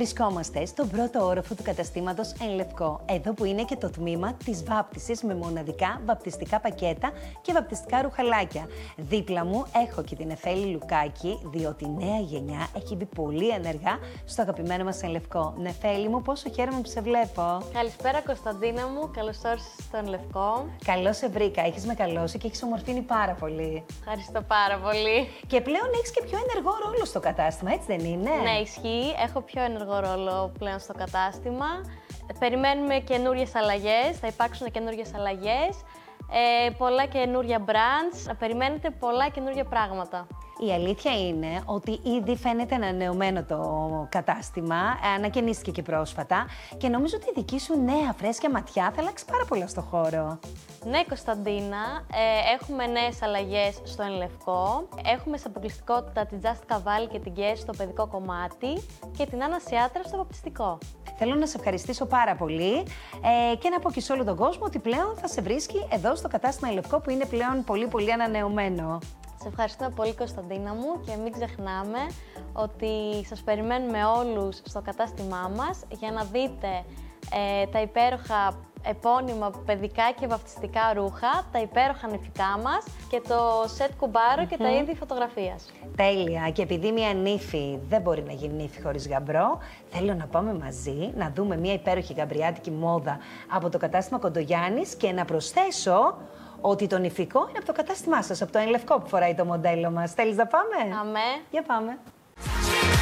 Βρισκόμαστε στον πρώτο όροφο του καταστήματος Εν Λευκό, εδώ που είναι και το τμήμα της βάπτισης με μοναδικά βαπτιστικά πακέτα και βαπτιστικά ρουχαλάκια. Δίπλα μου έχω και την Νεφέλη Λουκάκη, διότι η νέα γενιά έχει μπει πολύ ενεργά στο αγαπημένο μας Εν Λευκό. Νεφέλη μου, πόσο χαίρομαι που σε βλέπω. Καλησπέρα Κωνσταντίνα μου, καλώς όρισες στον Λευκό. Καλώς σε βρήκα, έχεις μεγαλώσει και έχεις ομορφύνει πάρα πολύ. Ευχαριστώ πάρα πολύ. Και πλέον έχεις και πιο ενεργό ρόλο στο κατάστημα, έτσι δεν είναι? Ναι, ισχύει. Έχω πιο ενεργό ρόλο πλέον στο κατάστημα. Περιμένουμε καινούριες αλλαγές, θα υπάρξουν καινούριες αλλαγές, πολλά καινούρια brands, περιμένετε πολλά καινούρια πράγματα. Η αλήθεια είναι ότι ήδη φαίνεται ανανεωμένο το κατάστημα, ανακαινίστηκε και πρόσφατα και νομίζω ότι η δική σου νέα φρέσκια ματιά θα αλλάξει πάρα πολλά στο χώρο. Ναι, Κωνσταντίνα, έχουμε νέες αλλαγές στο Εν Λευκό. Έχουμε σε αποκλειστικότητα την Just Cavalli και την Guess στο παιδικό κομμάτι και την Άννα Σιάτρα στο βαπτιστικό. Θέλω να σε ευχαριστήσω πάρα πολύ και να πω και σε όλο τον κόσμο ότι πλέον θα σε βρίσκει εδώ στο κατάστημα Εν Λευκό που είναι πλέον πολύ ανανεωμένο. Σε ευχαριστούμε πολύ Κωνσταντίνα μου και μην ξεχνάμε ότι σας περιμένουμε όλους στο κατάστημά μας για να δείτε τα υπέροχα επώνυμα παιδικά και βαπτιστικά ρούχα, τα υπέροχα νηφικά μας και το σετ κουμπάρο και τα είδη φωτογραφίας. Τέλεια. Και επειδή μια νύφη δεν μπορεί να γίνει νύφη χωρίς γαμπρό, θέλω να πάμε μαζί να δούμε μια υπέροχη γαμπριάτικη μόδα από το κατάστημα Κοντογιάννης και να προσθέσω ότι το νηφικό είναι από το κατάστημά σας, από το Εν Λευκό που φοράει το μοντέλο μας. Θέλεις να πάμε? Αμέ. Για πάμε.